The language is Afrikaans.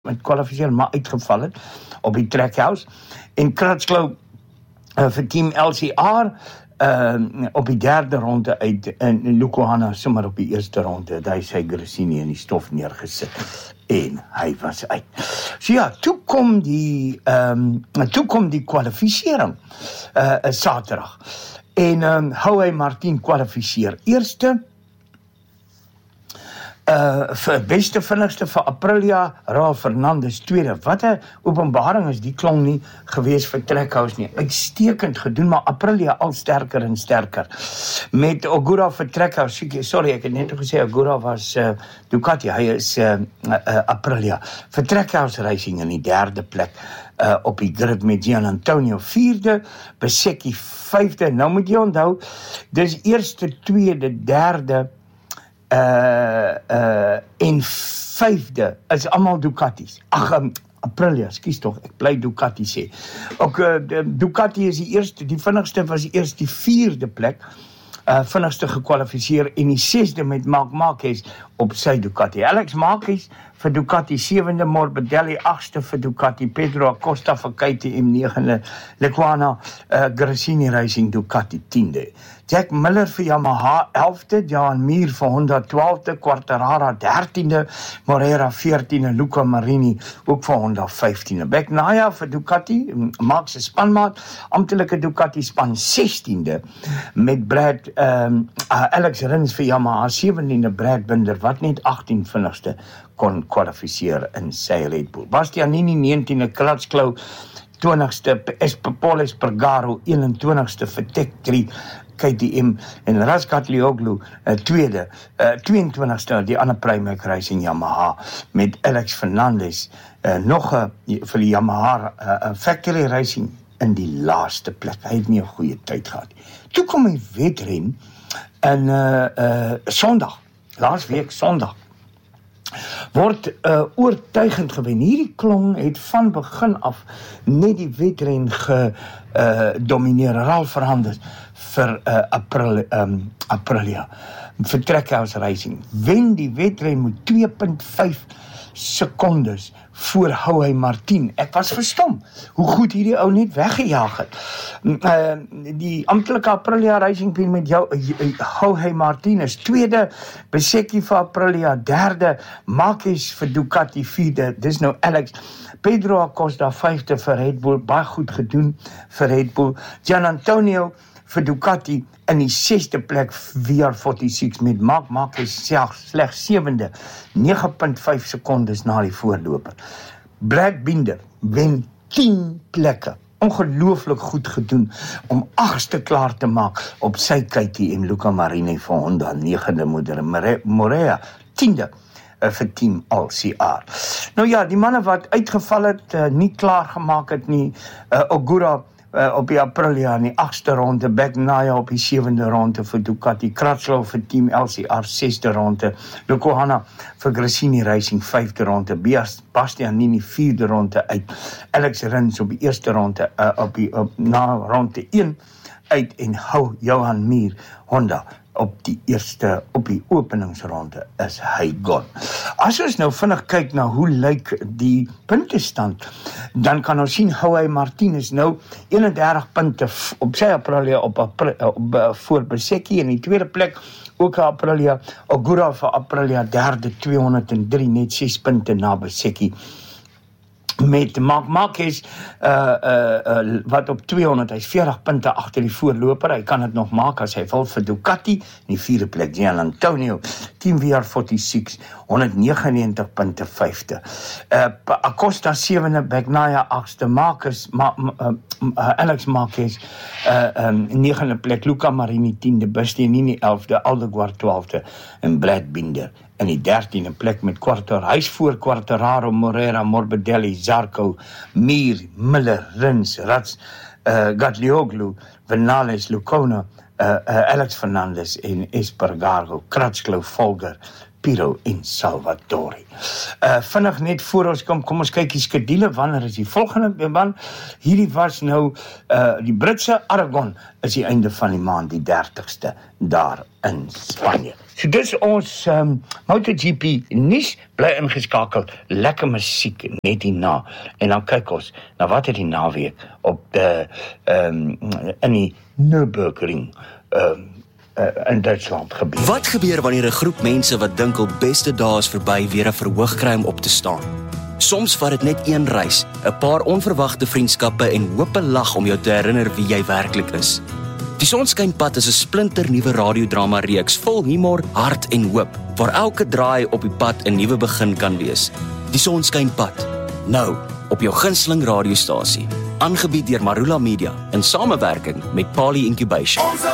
met kwalifiseer, maar uitgeval het op die Trackhouse. En Crutchlow vir Team LCR op die derde ronde uit, en Luco Hanna sommer op die eerste ronde, het hy sy Gresini in die stof neergesit, en hy was uit. So ja, toe kom die kwalificering, Saterdag, en Hoey Martin kwalifiseer eerste, vir beste vinnigste vir Aprilia, Raul Fernandes tweede. Wat 'n openbaring is die klong nie gewees vir Trackhouse nie. Uitstekend gedoen, maar Aprilia al sterker en sterker. Met Ogura vir Trackhouse, sorry, ek het net gesê Ogura was Ducati, hy is Aprilia. Vir Trackhouse Racing in die derde plek op die grid met Gian Antonio vierde, Bezzecchi vyfde. Nou moet jy onthou, dis eerste, tweede, derde, en vyfde is allemaal Ducatis. Aprilia, skies tog, ek bly Ducati sê. Ook Ducati is die eerste, die vinnigste was eers die vierde plek, vinnigste gekwalifiseer, en die sesde met Marc Marquez op sy Ducati. Alex Marquez vir Ducati sewende, Morbidelli agste vir Ducati, Pedro Acosta vir KTM negende, Lequana Gresini Racing Ducati tiende. Jack Miller vir Yamaha 11de, Johan Mir vir Honda 12de, Quartararo 13de, Morera 14de, Luca Marini ook vir Honda 15de. Bagnaia vir Ducati, maak sy spanmaat, amptelike Ducati span 16de, met Brad, Alex Rins vir Yamaha 17de, Brad Binder, wat net 18 vinnigste kon kwalifiseer in sy Red Bull. Bastianini 19de, Crutchlow 20ste, Paul Espargaro 21ste vir Tech 3, KTM, en Razgatlioglu tweede, 22ste, die ander Pramac Racing Yamaha, met Alex Fernandes, nog vir die Yamaha Factory Racing in die laaste plek. Hy het nie 'n goeie tyd gehad. Toe kom die wedren in Sondag, laasweek Sondag, word oortuigend gewen. Hierdie klong het van begin af net die wedren gedomineer. Raul Fernandes vir Aprilia, vir Trackhouse Racing, wen die wedren met 2.5 sekondes voor Hoey Martin. Ek was verstom hoe goed hierdie ou net weggejaag het. Die amptelike Aprilia Racing team met Hoey Martin is tweede, Bezzecchi vir Aprilia derde, Marquez vir Ducati vierde, dis nou Alex, Pedro Acosta vyfde vir Red Bull, baie goed gedoen vir Red Bull, Gian Antonio vir Ducati in die sesde plek VR46 met Marc Marquez slegs sewende, 9.5 sekondes na die voorloper. Brad Binder wen 10 plekke. Ongelooflik goed gedoen om 8ste klaar te maak op sy KTM. Luca Marini vir Honda 9de, Morera 10de vir Team LCR. Nou ja, die manne wat uitgeval het, nie klaar gemaak het nie, Ogura op die Aprilia in die 8ste ronde, Bagnaia op die 7de ronde vir Ducati, Crutchlow vir Team LCR 6de ronde, Luco Hanna vir Gresini Racing 5de ronde, Bastianini 4de ronde uit, Alex Rins op die eerste ronde, na ronde 1 uit, en Johan Mir Honda op die openingsronde is hy gone. As ons nou vinnig kyk na hoe lyk die puntestand, dan kan ons sien Hoey Martin is nou 31 punte op sy Aprilia voor Bezzecchi in die tweede plek, ook Aprilia, Ogura vir Aprilia derde 203, net 6 punte na Bezzecchi. Met Marc Marquez, wat op 200, hy is 40 punte agter die voorloper, hy kan het nog maak as hy wil vir Ducati, in die vierde plek, Gian Antonio, Team VR46, 199 punte, 5de. Acosta 7de, Bagnaia 8ste, Alex Marquez, 9de plek, Luca Marini 10de, Bastianini 11de, Aldeguar 12de, en Brad Binder in die 13de plek met Quartararo. Hy is voor Quartararo, Morera, Morbidelli, Zarco, Mir, Miller, Rins, Rats, Gaglioglu, Vinales, Lucona, Alex Fernandes en Espargaro, Crutchlow, Folger, Piro en Salvatore. Vinnig net voor ons kom ons kyk die skedule, wanneer is die volgende man? Hierdie was nou, die Britse Aragon is die einde van die maand, die 30ste daar in Spanje. So dis ons MotoGP nuus, bly ingeskakel, lekker musiek net hierna, en dan kyk ons na wat het die naweek op in die Nürburgring in Duitsland gebeur. Wat gebeur wanneer 'n groep mense wat dink hul beste dae is verby weer 'n verhoog kry om op te staan? Soms vat dit net een reis, 'n paar onverwagte vriendskappe en hoop 'n lag om jou te herinner wie jy werklik is. Die Sonskynpad is 'n splinternuwe radiodrama reeks vol humor, hart en hoop, waar elke draai op die pad 'n nuwe begin kan wees. Die Sonskynpad, nou op jou gunsteling radiostasie, aangebied deur Marula Media in samewerking met Pali Incubation.